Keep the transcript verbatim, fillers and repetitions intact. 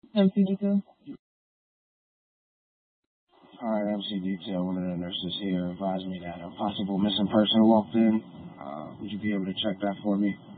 M C detail. Alright, M C detail. One of the nurses here advised me that a possible missing person walked in. Uh, would you be able to check that for me?